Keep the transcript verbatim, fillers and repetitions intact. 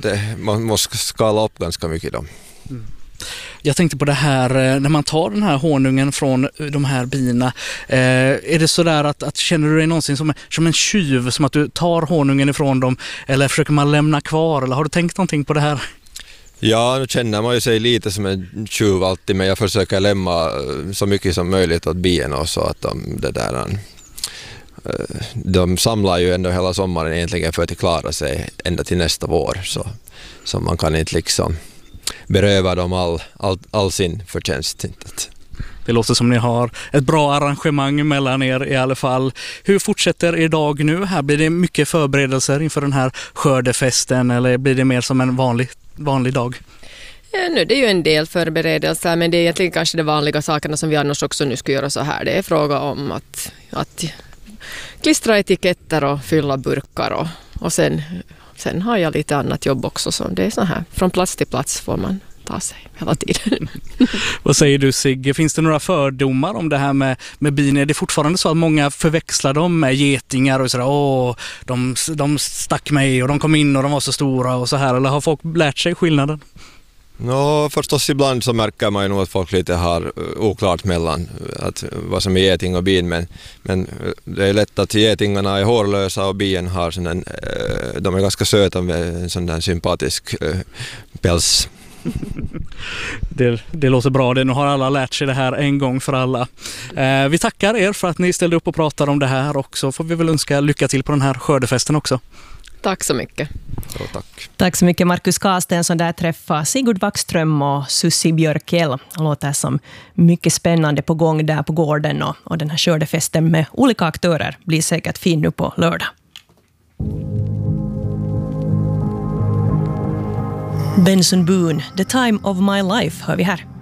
det, man måste skala upp ganska mycket då. Mm. Jag tänkte på det här, när man tar den här honungen från de här bina, eh, är det så där att, att känner du dig någonsin som, som en tjuv, som att du tar honungen ifrån dem, eller försöker man lämna kvar, eller har du tänkt någonting på det här? Ja, nu känner man ju sig lite som en tjuv alltid, men jag försöker lämna så mycket som möjligt åt bina så att de, det där, de samlar ju ändå hela sommaren egentligen för att klara sig ända till nästa vår, så, så man kan inte liksom beröva dem all, all, all sin förtjänst. Det låter som ni har ett bra arrangemang mellan er i alla fall. Hur fortsätter er dag nu? Här blir det mycket förberedelser inför den här skördefesten, eller blir det mer som en vanlig, vanlig dag? Ja, nu, det är ju en del förberedelser, men det är egentligen kanske de vanliga sakerna som vi annars också nu ska göra så här. Det är fråga om att, att klistra etiketter och fylla burkar och, och sen, sen har jag lite annat jobb också. Så det är så här, från plats till plats får man ta sig hela tiden. Vad säger du, Sigge? Finns det några fördomar om det här med, med bin? Är det fortfarande så att många förväxlar dem med getingar och sådär, åh, de, de stack mig och de kom in och de var så stora och så här, eller har folk lärt sig skillnaden? Nå, förstås ibland så märker man ju nog att folk lite har oklart mellan att, vad som är geting och bin, men, men det är lätt att getingarna är hårlösa och bin har sån en, de är ganska söta med en sån där sympatisk päls. Det, det låter bra. Det, nu har alla lärt sig det här en gång för alla. Eh, vi tackar er för att ni ställde upp och pratade om det här, och så får vi väl önska lycka till på den här skördefesten också. Tack så mycket. Ja, tack. Tack så mycket, Markus Karlsten, som där träffar Sigurd Wackström och Susie Björkell. Det låter som mycket spännande på gång där på gården, och, och den här skördefesten med olika aktörer blir säkert fin nu på lördag. Benson Boone, The Time of My Life, hör vi här.